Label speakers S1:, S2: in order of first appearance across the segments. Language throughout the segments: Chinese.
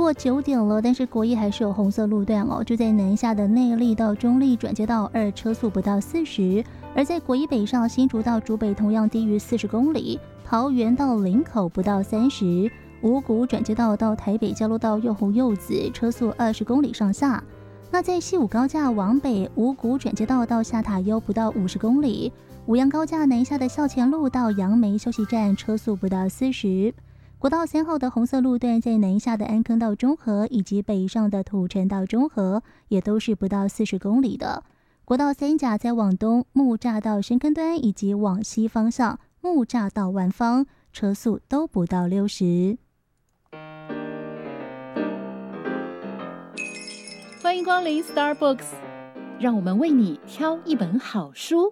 S1: 过9点了，但是国一还是有红色路段哦，就在南下的内坜到中坜转接道2，车速不到40，而在国一北上新竹到竹北同样低于40公里，桃园到林口不到30，五股转接道到台北交流道右后柚子车速20公里上下。那在西武高架往北，五股转接道到下塔悠不到50公里，五杨高架南下的校前路到杨梅休息站车速不到40。国道3号的红色路段在南下的安坑到中和以及北上的土城到中和也都是不到40公里的。国道3甲在往东木栅到深坑端以及往西方向木栅到万芳车速都不到60。
S2: 欢迎光临 Starbucks， 让我们为你挑一本好书。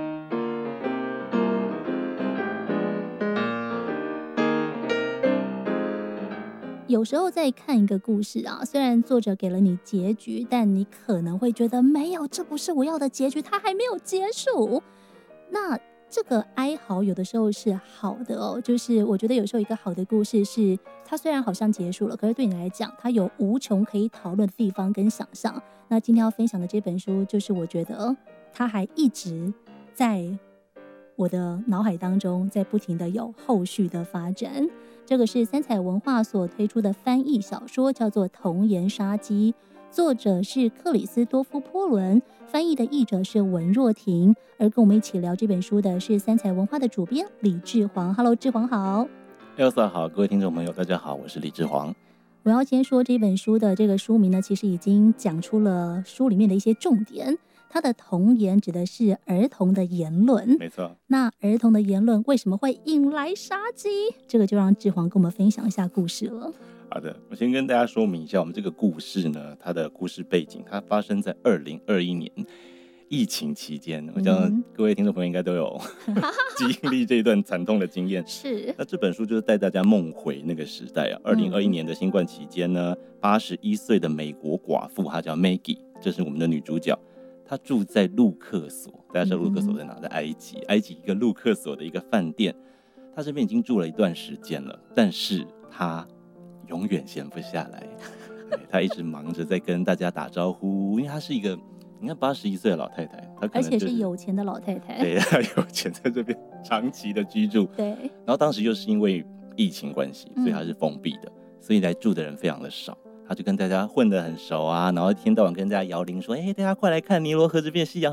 S1: 有时候在看一个故事啊，虽然作者给了你结局，但你可能会觉得没有，这不是我要的结局，它还没有结束。那这个哀嚎有的时候是好的哦，就是我觉得有时候一个好的故事是，它虽然好像结束了，可是对你来讲，它有无穷可以讨论的地方跟想象。那今天要分享的这本书，就是我觉得它还一直在我的脑海当中，在不停的有后续的发展。这个是三彩文化所推出的翻译小说，叫做《童颜杀机》，作者是克里斯多夫·波伦，翻译的译者是文若婷。而跟我们一起聊这本书的是三彩文化的主编李志煌。Hello， 志煌好。
S3: Elsa 好，各位听众朋友大家好，我是李志煌。
S1: 我要先说这本书的这个书名呢，其实已经讲出了书里面的一些重点。它的童颜指的是儿童的言论，
S3: 没错。
S1: 那儿童的言论为什么会引来杀机？这个就让志煌跟我们分享一下故事了。
S3: 好的，我先跟大家说明一下，我们这个故事呢，它的故事背景，它发生在2021年疫情期间。我想各位听众朋友应该都有经历这一段惨痛的经验。
S1: 是。
S3: 那这本书就是带大家梦回那个时代啊。2021年的新冠期间呢，81岁的美国寡妇，她叫 Maggie， 这是我们的女主角。他住在路克索，大家知道路克索在哪？在埃及，埃及一个路克索的一个饭店。他这边已经住了一段时间了，但是他永远闲不下来。他一直忙着在跟大家打招呼，因为他是一个，你看81岁的老太太，她可能、
S1: 而且是有钱的老太太。
S3: 对，她有钱，在这边长期的居住。
S1: 对。
S3: 然后当时又是因为疫情关系，所以他是封闭的，所以来住的人非常的少。他就跟大家混得很熟啊，然后一天到晚跟大家摇铃说：“大家快来看尼罗河这边夕阳